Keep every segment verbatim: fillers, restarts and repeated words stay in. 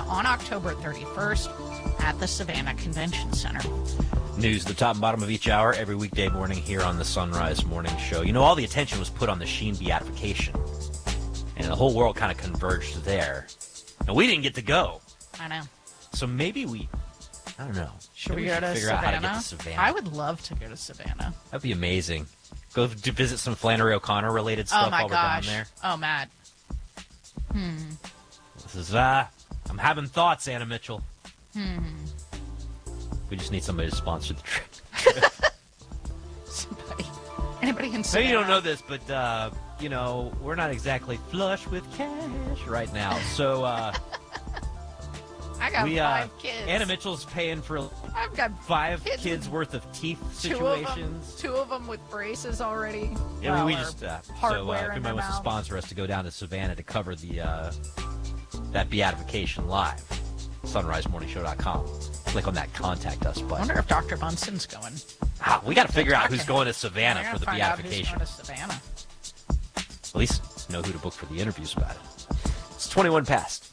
on October thirty-first at the Savannah Convention Center. News, the top and bottom of each hour, every weekday morning here on the Sunrise Morning Show. You know, all the attention was put on the Sheen beatification, and the whole world kind of converged there. And we didn't get to go. I know. So maybe we, I don't know. Should we, we go should to figure Savannah? out how to get to Savannah. I would love to go to Savannah. That'd be amazing. Go to visit some Flannery O'Connor related stuff oh my while gosh. we're down there. Oh, Matt. Hmm. This is, uh, I'm having thoughts, Anna Mitchell. Hmm. We just need somebody to sponsor the trip. Somebody. Anybody in Maybe Savannah? you don't know this, but, uh, you know, we're not exactly flush with cash right now. So, uh... I got we, five uh, kids. Anna Mitchell's paying for I've got five kids, kids worth of teeth two situations. Of them, two of them with braces already. Yeah, well, we, we just uh, so uh, if anybody wants to sponsor us to go down to Savannah to cover the uh, that beatification live, sunrise morning show dot com. Click on that contact us button. I wonder if Doctor Bunson's going. Ah, we got to figure out who's to going to Savannah for the find beatification. Out who's going to Savannah. At least know who to book for the interviews about it. It's twenty-one past.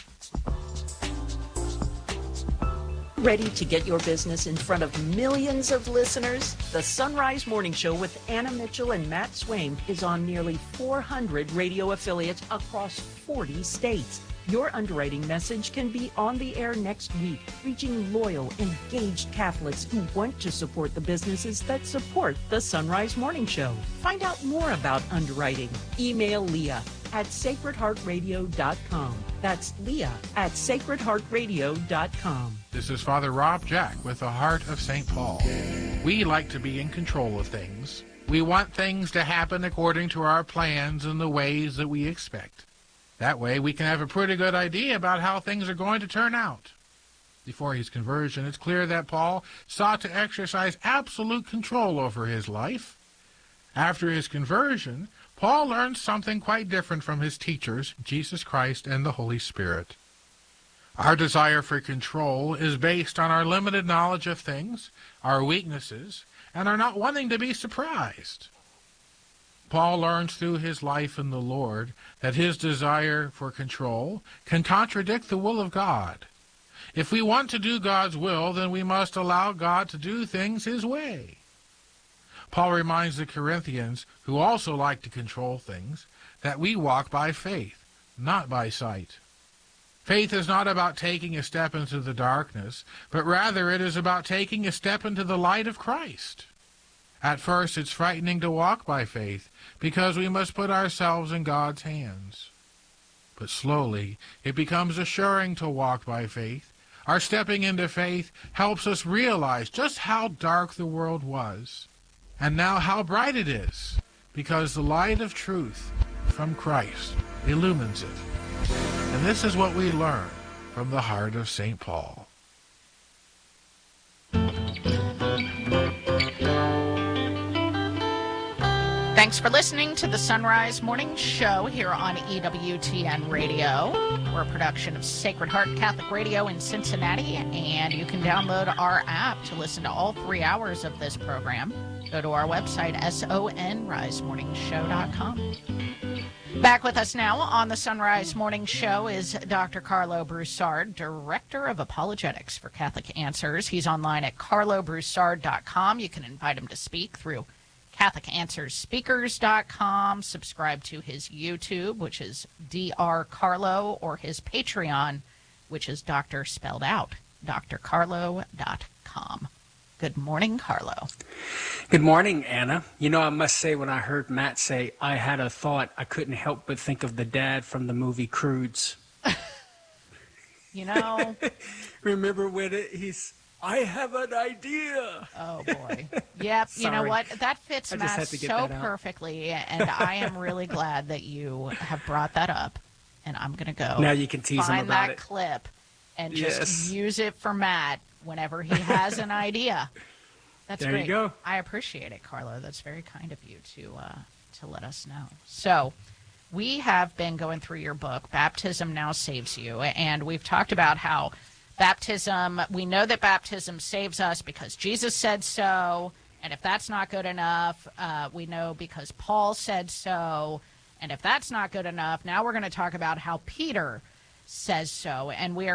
Ready to get your business in front of millions of listeners? The Sunrise Morning Show with Anna Mitchell and Matt Swaim is on nearly four hundred radio affiliates across forty states. Your underwriting message can be on the air next week, reaching loyal, engaged Catholics who want to support the businesses that support the Sunrise Morning Show. Find out more about underwriting. Email Leah at sacred heart radio dot com. That's Leah at sacred heart radio dot com. This is Father Rob Jack with the Heart of Saint Paul. We like to be in control of things. We want things to happen according to our plans and the ways that we expect. That way we can have a pretty good idea about how things are going to turn out. Before his conversion, it's clear that Paul sought to exercise absolute control over his life. After his conversion, Paul learned something quite different from his teachers, Jesus Christ and the Holy Spirit. Our desire for control is based on our limited knowledge of things, our weaknesses, and our not wanting to be surprised. Paul learns through his life in the Lord that his desire for control can contradict the will of God. If we want to do God's will, then we must allow God to do things his way. Paul reminds the Corinthians, who also like to control things, that we walk by faith, not by sight. Faith is not about taking a step into the darkness, but rather it is about taking a step into the light of Christ. At first, it's frightening to walk by faith, because we must put ourselves in God's hands. But slowly, it becomes assuring to walk by faith. Our stepping into faith helps us realize just how dark the world was, and now how bright it is, because the light of truth from Christ illumines it. And this is what we learn from the heart of Saint Paul. Thanks for listening to the Sunrise Morning Show here on E W T N Radio. We're a production of Sacred Heart Catholic Radio in Cincinnati, and you can download our app to listen to all three hours of this program. Go to our website, sunrise morning show dot com. Back with us now on the Sunrise Morning Show is Doctor Carlo Broussard, Director of Apologetics for Catholic Answers. He's online at carlo broussard dot com. You can invite him to speak through catholic answers speakers dot com. Subscribe to his YouTube, which is D R Carlo, or his Patreon, which is Doctor spelled out, D R carlo dot com. Good morning, Carlo. Good morning, Anna. You know, I must say, when I heard Matt say, I had a thought, I couldn't help but think of the dad from the movie Croods. You know. Remember when it, he's, I have an idea. Oh, boy. Yep. You know what? That fits I just Matt had to get so that out. perfectly, and I am really glad that you have brought that up, and I'm going to go Now you can tease him find about that it. clip and just Yes. use it for Matt whenever he has an idea. That's There great. you go. I appreciate it, Carlo. That's very kind of you to uh, to let us know. So we have been going through your book, Baptism Now Saves You, and we've talked about how baptism, we know that baptism saves us because Jesus said so, and if that's not good enough, uh, we know because Paul said so, and if that's not good enough, now we're going to talk about how Peter says so, and we are